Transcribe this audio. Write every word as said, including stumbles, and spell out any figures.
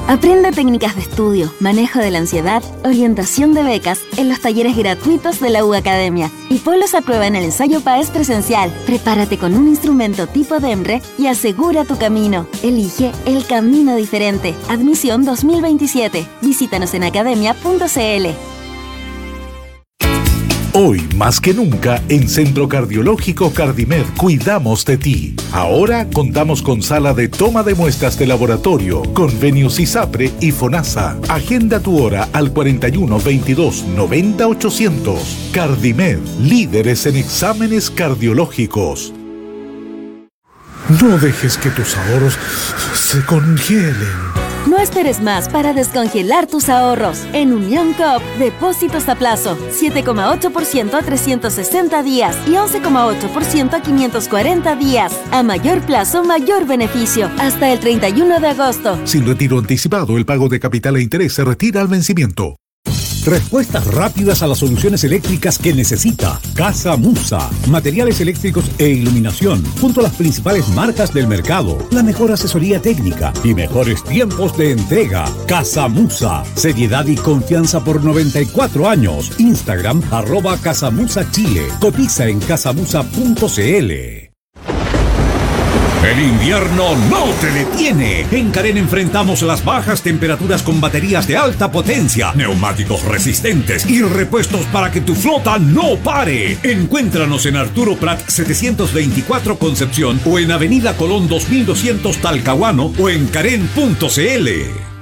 Aprende técnicas de estudio, manejo de la ansiedad, orientación de becas en los talleres gratuitos de la U Academia y ponlos a prueba en el ensayo PAES presencial. Prepárate con un instrumento tipo DEMRE y asegura tu camino. Elige el camino diferente. Admisión dos mil veintisiete. Visítanos en academia punto c l. Hoy, más que nunca, en Centro Cardiológico Cardimed cuidamos de ti. Ahora contamos con sala de toma de muestras de laboratorio, convenios ISAPRE y FONASA. Agenda tu hora al cuarenta y uno, veintidós, noventa, ochocientos. Cardimed, líderes en exámenes cardiológicos. No dejes que tus ahorros se congelen. No esperes más para descongelar tus ahorros. En Unión Coop, depósitos a plazo, siete coma ocho por ciento a trescientos sesenta días y once coma ocho por ciento a quinientos cuarenta días. A mayor plazo, mayor beneficio. Hasta el treinta y uno de agosto. Sin retiro anticipado, el pago de capital e interés se retira al vencimiento. Respuestas rápidas a las soluciones eléctricas que necesita. Casa Musa. Materiales eléctricos e iluminación, junto a las principales marcas del mercado. La mejor asesoría técnica y mejores tiempos de entrega. Casa Musa. Seriedad y confianza por noventa y cuatro años. Instagram, arroba Casamusa Chile. Cotiza en casamusa punto c l. El invierno no te detiene. En Carén enfrentamos las bajas temperaturas con baterías de alta potencia, neumáticos resistentes y repuestos para que tu flota no pare. Encuéntranos en Arturo Prat setecientos veinticuatro Concepción o en Avenida Colón dos mil doscientos Talcahuano o en carén punto c l.